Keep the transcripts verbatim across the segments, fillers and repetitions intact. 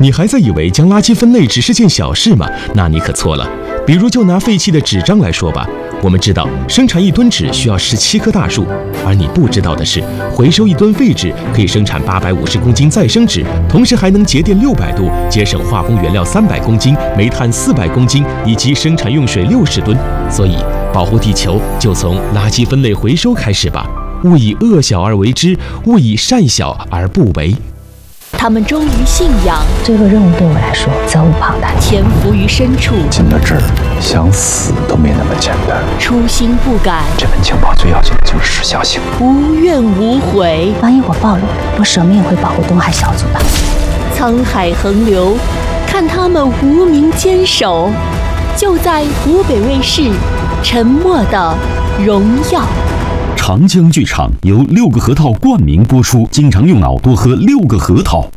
你还在以为将垃圾分类只是件小事吗？那你可错了。比如就拿废弃的纸张来说吧，我们知道生产一吨纸需要十七棵大树，而你不知道的是，回收一吨废纸可以生产八百五十公斤再生纸，同时还能节电六百度，节省化工原料三百公斤、煤炭四百公斤以及生产用水六十吨。所以，保护地球就从垃圾分类回收开始吧。勿以恶小而为之，勿以善小而不为。 他们忠于信仰， 这个任务对我来说责无旁贷。 潜伏于深处， 进了这儿，想死都没那么简单。 初心不改， 这份情报最要紧的就是时效性。 无怨无悔。 万一我暴露了，我舍命也会保护东海小组的。 沧海横流，看他们无名坚守，就在湖北卫视《沉默的荣耀》。 长江剧场由六个核桃冠名播出，经常用脑，多喝六个核桃。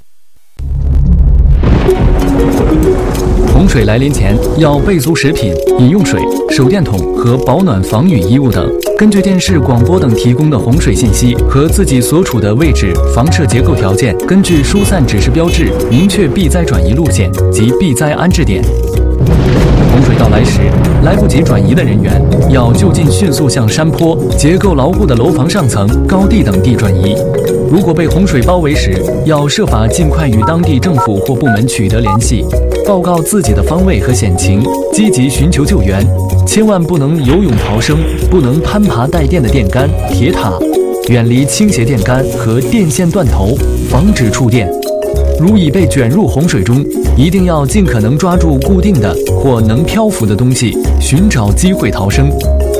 洪水来临前要备足食品、饮用水、手电筒和保暖防雨衣物等。根据电视、广播等提供的洪水信息和自己所处的位置、房舍结构条件，根据疏散指示标志，明确避灾转移路线及避灾安置点。洪水到来时，来不及转移的人员要就近迅速向山坡、结构牢固的楼房上层、高地等地转移。如果被洪水包围时，要设法尽快与当地政府或部门取得联系，报告自己的方位和险情，积极寻求救援。千万不能游泳逃生，不能攀爬带电的电杆、铁塔，远离倾斜电杆和电线断头，防止触电。如已被卷入洪水中，一定要尽可能抓住固定的或能漂浮的东西，寻找机会逃生。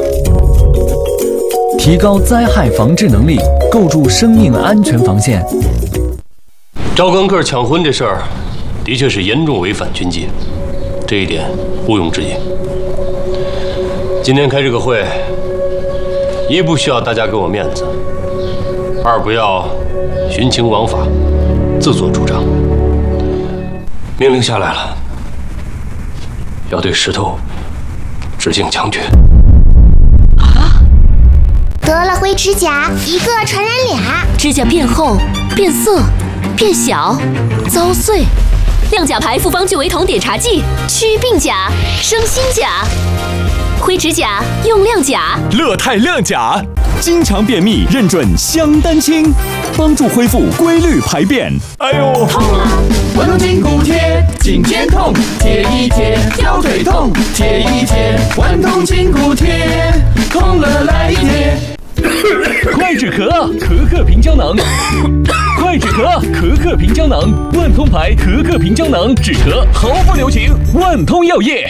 提高灾害防治能力，构筑生命安全防线。 赵刚个抢婚这事儿，的确是严重违反军纪，这一点毋庸置疑。今天开这个会，一不需要大家给我面子，二不要徇情枉法，自作主张。命令下来了，要对石头致敬将军。 啊！ 得了灰指甲，一个传染俩。 指甲变厚、变色、变小、遭碎。亮甲牌复方聚维酮碘茶剂，祛病甲、生新甲。灰指甲用亮甲， 乐泰亮甲，经常便秘认准香丹清，帮助恢复规律排便。哎呦， 痛啊！万通筋骨贴，颈肩痛，贴一贴；腰腿痛，贴一贴。万通筋骨贴，痛了来一贴。 快止咳，咳咳平胶囊。快止咳，咳咳平胶囊。万通牌咳咳平胶囊，止咳毫不留情。万通药业。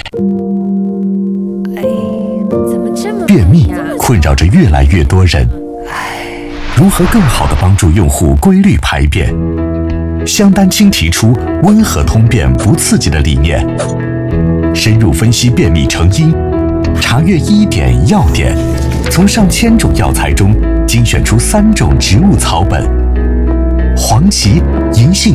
便秘困扰着越来越多人，如何更好地帮助用户规律排便？香丹清提出温和通便不刺激的理念，深入分析便秘成因，查阅医典药典，从上千种药材中精选出三种植物草本：黄芪、银杏